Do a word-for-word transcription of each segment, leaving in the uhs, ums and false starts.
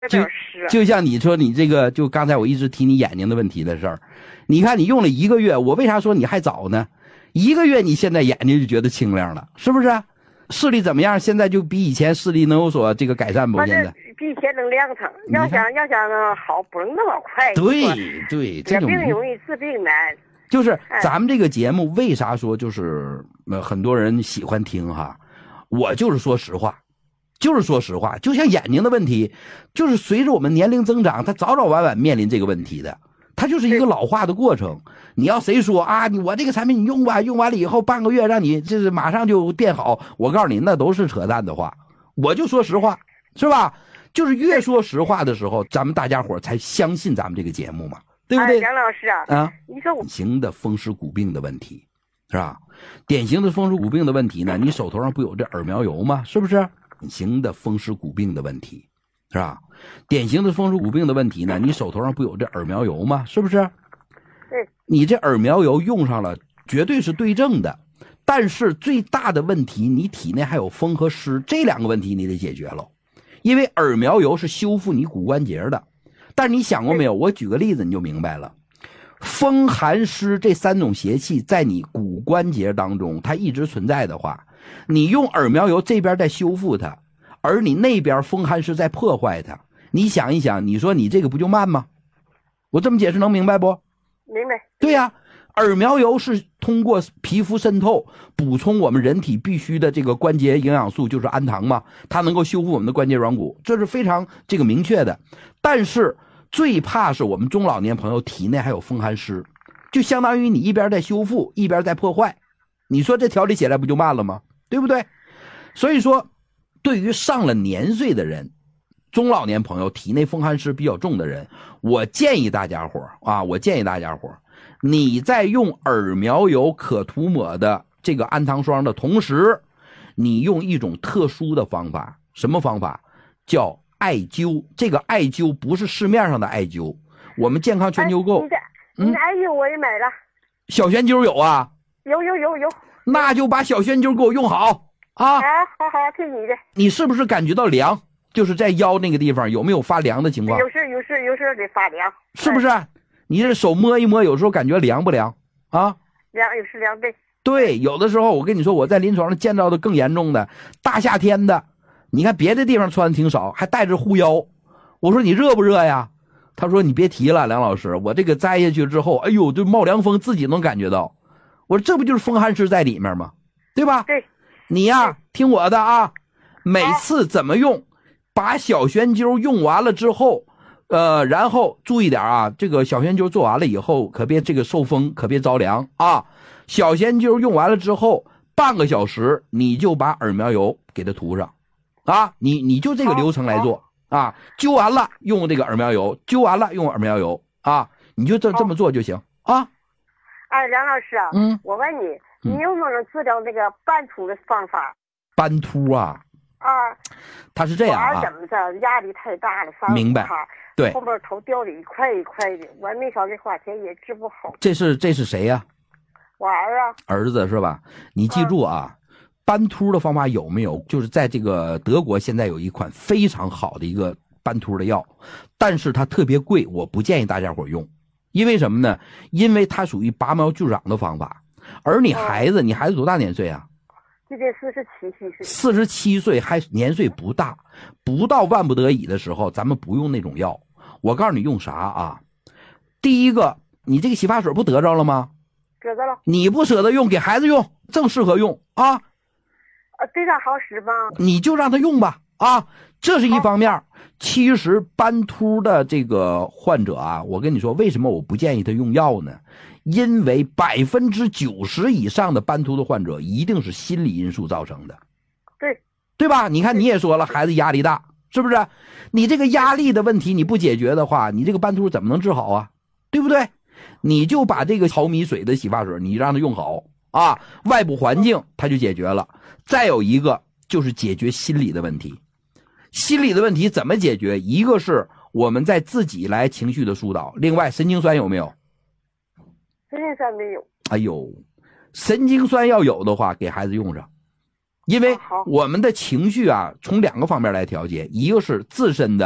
就就像你说你这个，就刚才我一直提你眼睛的问题的事儿，你看你用了一个月，我为啥说你还早呢？一个月你现在眼睛就觉得清亮了，是不是？视力怎么样？现在就比以前视力能有所这个改善不？现在比以前能亮堂。要想要想好，不能那么快。 对对，这种病容易治病难。 就是咱们这个节目为啥说就是呃很多人喜欢听哈？我就是说实话。就是说实话，就像眼睛的问题，就是随着我们年龄增长，它早早晚晚面临这个问题的，它就是一个老化的过程。你要谁说啊，你我这个产品你用吧，用完了以后半个月让你这是马上就变好，我告诉你那都是扯淡的话。我就说实话，是吧？就是越说实话的时候，咱们大家伙才相信咱们这个节目嘛，对不对？ 梁老师啊， 啊， 你说我典型的风湿骨病的问题，是吧？典型的风湿骨病的问题呢，你手头上不有这耳苗油吗？是不是？典型的风湿骨病的问题，是吧？典型的风湿骨病的问题呢，你手头上不有这耳苗油吗？是不是？ 对， 你这耳苗油用上了，绝对是对症的。但是最大的问题，你体内还有风和湿，这两个问题你得解决了。因为耳苗油是修复你骨关节的，但是你想过没有？我举个例子你就明白了。风寒湿这三种邪气在你骨关节当中，它一直存在的话，你用耳苗油这边在修复它，而你那边风寒湿在破坏它，你想一想，你说你这个不就慢吗？我这么解释能明白不？ 明白。 对呀、啊，耳苗油是通过皮肤渗透补充我们人体必须的这个关节营养素，就是氨糖嘛，它能够修复我们的关节软骨，这是非常这个明确的。但是最怕是我们中老年朋友体内还有风寒湿，就相当于你一边在修复一边在破坏，你说这调理起来不就慢了吗？对不对？所以说对于上了年岁的人，中老年朋友体内风寒湿比较重的人，我建议大家伙啊，我建议大家伙你在用耳苗油可涂抹的这个氨糖霜的同时，你用一种特殊的方法。什么方法？叫艾灸。这个艾灸不是市面上的艾灸，我们健康全球购、 哎、你的你的艾灸我也买了、嗯、 小悬灸有啊？ 有有有有。 那就把小悬灸给我用好啊！ 好好好，听你的。 你是不是感觉到凉？就是在腰那个地方有没有发凉的情况？ 有时有时有时得发凉， 是不是？你这手摸一摸，有时候感觉凉不凉啊？ 凉，有时凉对。 对，有的时候我跟你说，我在临床上见到的更严重的，大夏天的，你看别的地方穿的挺少，还带着护腰。我说你热不热呀？他说你别提了，梁老师，我这个摘下去之后，哎呦，这冒凉风，自己能感觉到。我说这不就是风寒湿在里面吗？对吧？ 对。 你呀，听我的啊，每次怎么用，把小悬灸用完了之后，呃，然后注意点啊，这个小悬灸做完了以后，可别这个受风，可别着凉啊。小悬灸用完了之后，半个小时你就把耳苗油给它涂上，啊，你你就这个流程来做啊。灸完了用这个耳苗油，灸完了用耳苗油啊，你就这这么做就行啊。 哎，梁老师啊， 嗯， 我问你，你有没有能治疗那个斑秃的方法？ 斑秃啊？ 啊， 它是这样啊， 怎么着？压力太大了， 明白？对， 后边头掉的一块一块的，我没少给花钱也治不好。 这是这是谁呀、 啊？我儿啊， 儿子是吧？你记住啊，嗯、斑秃的方法有没有？就是在这个德国现在有一款非常好的一个斑秃的药，但是它特别贵，我不建议大家伙用。因为什么呢？因为它属于拔苗助长的方法，而你孩子，哦、你孩子多大年岁啊？ 今年四十七岁。 四十七岁还年岁不大，不到万不得已的时候，咱们不用那种药。我告诉你用啥啊？第一个，你这个洗发水不得着了吗？ 得着了。 你不舍得用，给孩子用，正适合用啊。 啊，对他好使吗？ 你就让他用吧啊，这是一方面。其实斑秃的这个患者啊，我跟你说，为什么我不建议他用药呢？因为百分之九十以上的斑秃的患者一定是心理因素造成的， 对对吧？你看你也说了，孩子压力大，是不是？你这个压力的问题你不解决的话，你这个斑秃怎么能治好啊？对不对？你就把这个淘米水的洗发水，你让他用好啊，外部环境它就解决了。再有一个就是解决心理的问题。心理的问题怎么解决？一个是我们在自己来情绪的疏导，另外神经酸有没有？ 神经酸没有。 哎呦，神经酸要有的话，给孩子用上。因为我们的情绪啊，从两个方面来调节，一个是自身的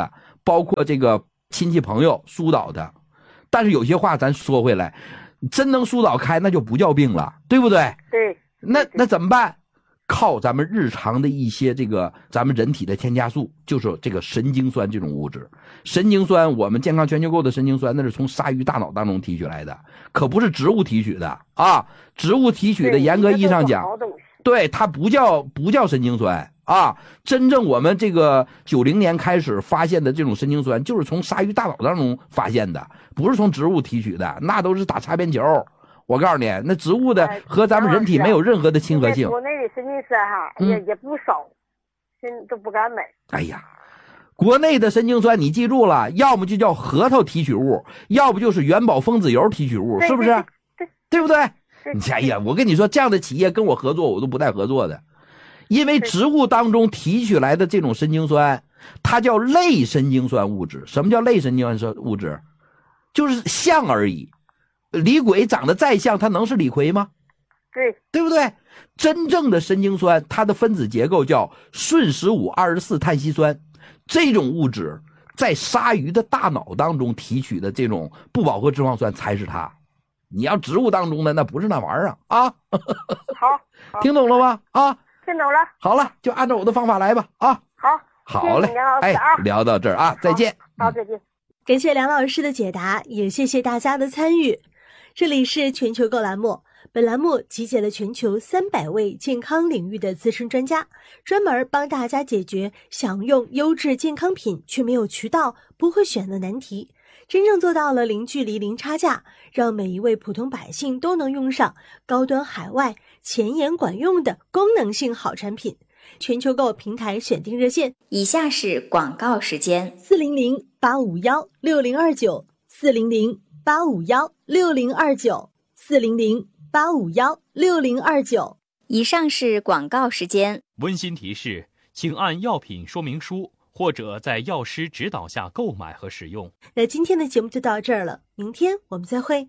包括这个亲戚朋友疏导他。但是有些话咱说回来，真能疏导开，那就不叫病了，对不对？ 对。 那那怎么办？靠咱们日常的一些这个咱们人体的添加素，就是这个神经酸这种物质。神经酸，我们健康全球购的神经酸，那是从鲨鱼大脑当中提取来的，可不是植物提取的啊！植物提取的，严格意义上讲，对它不叫不叫神经酸啊。真正我们这个九零年开始发现的这种神经酸，就是从鲨鱼大脑当中发现的，不是从植物提取的，那都是打擦边球。我告诉你，那植物的和咱们人体没有任何的亲和性。 国内的神经酸哈也也不少，现在都不敢买。 哎呀，国内的神经酸你记住了，要么就叫核桃提取物，要不就是元宝分子油提取物，是不是？ 对， 对不对？哎呀，我跟你说，这样的企业跟我合作，我都不带合作的，因为植物当中提取来的这种神经酸，它叫类神经酸物质。什么叫类神经酸物质？就是像而已。李鬼长得再像，它能是李逵吗？ 对， 对不对？真正的神经酸，它的分子结构叫顺十五二十四碳烯酸，这种物质在鲨鱼的大脑当中提取的这种不饱和脂肪酸才是它。你要植物当中的那不是那玩意儿啊！啊， 好， 听懂了吗？啊， 听懂了。 好了，就按照我的方法来吧。啊， 好， 好嘞，哎，聊到这儿啊，再见。 好，再见。 感谢梁老师的解答，也谢谢大家的参与。这里是全球购栏目，本栏目集结了全球三百位健康领域的资深专家，专门帮大家解决想用优质健康品却没有渠道、不会选的难题，真正做到了零距离、零差价，让每一位普通百姓都能用上高端海外、前沿管用的功能性好产品。全球购平台选定热线： 以下是广告时间： 四零零八五幺六零二九，四零零八五幺六零二九，四零零八五幺六零二九。 以上是广告时间。 温馨提示，请按药品说明书或者在药师指导下购买和使用。 那今天的节目就到这儿了，明天我们再会。